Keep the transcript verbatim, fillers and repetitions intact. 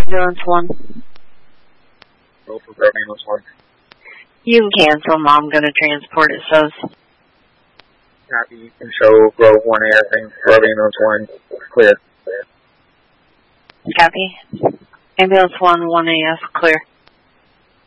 Ambulance one. Go for Ambulance one. You can cancel, Mom. Gonna transport it, says. Copy. You can show Grove one A, I think. Grove Ambulance one. Clear. Copy. Ambulance one, one A S, clear.